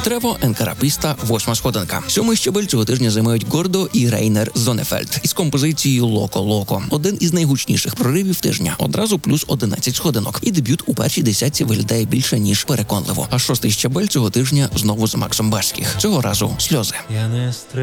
Трево, Енкарапіста, 8 сходинка. 7-й щабель цього тижня займають Гордо і Рейнер Зонефельд із композицією «Локо Локо». Один із найгучніших проривів тижня. Одразу плюс 11 сходинок. І дебют у першій десятці виглядає більше, ніж переконливо. А 6-й щабель цього тижня знову з Максом Барських. Цього разу «Сльози». Я не